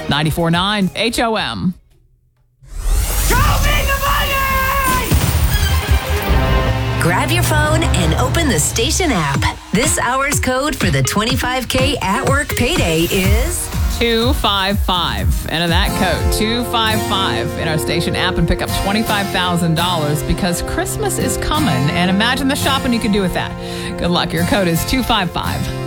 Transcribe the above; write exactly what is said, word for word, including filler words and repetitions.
ninety-four point nine H O M. Grab your phone and open the station app. This hour's code for the twenty-five K at work payday is two five five. Enter that code, two five five, in our station app and pick up twenty-five thousand dollars because Christmas is coming. And imagine the shopping you can do with that. Good luck. Your code is two five five.